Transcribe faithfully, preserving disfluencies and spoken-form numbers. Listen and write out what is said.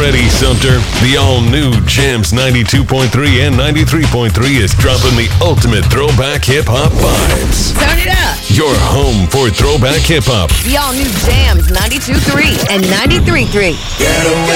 ready, Sumter. The all-new Jams ninety-two point three and ninety-three point three is dropping the ultimate throwback hip-hop vibes. Turn it up. Your home for throwback hip-hop. The all-new Jams ninety-two point three and ninety-three point three.